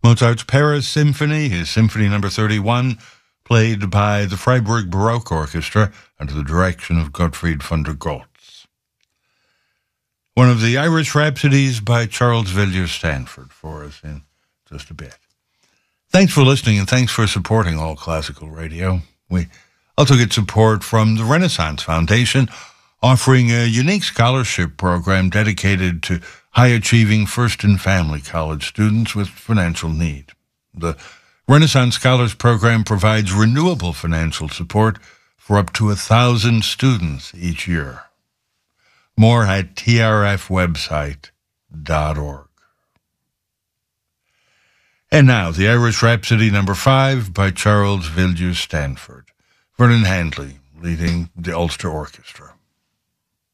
Mozart's Paris Symphony, his Symphony No. 31, played by the Freiburg Baroque Orchestra under the direction of Gottfried von der Goltz. One of the Irish Rhapsodies by Charles Villiers Stanford for us in just a bit. Thanks for listening and thanks for supporting All Classical Radio. We also get support from the Renaissance Foundation, offering a unique scholarship program dedicated to high-achieving first and family college students with financial need. The Renaissance Scholars Program provides renewable financial support for up to 1,000 students each year. More at trfwebsite.org. And now, the Irish Rhapsody No. 5 by Charles Villiers Stanford. Vernon Handley leading the Ulster Orchestra.